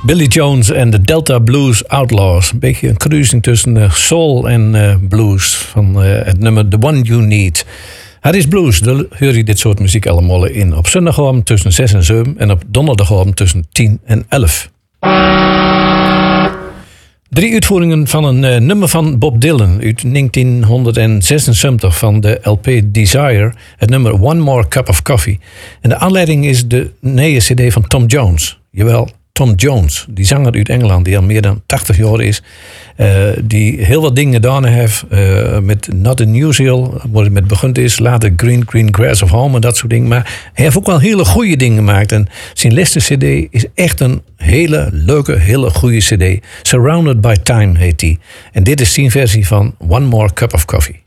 Billy Jones en de Delta Blues Outlaws. Een beetje een cruising tussen soul en blues. Van het nummer The One You Need. Het is blues, daar hoor je dit soort muziek allemaal in. Op zondagavond tussen 6 en 7 en op donderdagavond tussen 10 en 11. 3 uitvoeringen van een nummer van Bob Dylan uit 1976 van de LP Desire. Het nummer One More Cup of Coffee. En de aanleiding is de nieuwe cd van Tom Jones. Jawel, Tom Jones, die zanger uit Engeland die al meer dan 80 jaar is. Die heel wat dingen gedaan heeft met Not Unusual, waar het met begund is. Later Green Grass of Home en dat soort dingen. Maar hij heeft ook wel hele goede dingen gemaakt. En zijn laatste cd is echt een hele leuke, hele goede cd. Surrounded by Time heet die. En dit is zijn versie van One More Cup of Coffee.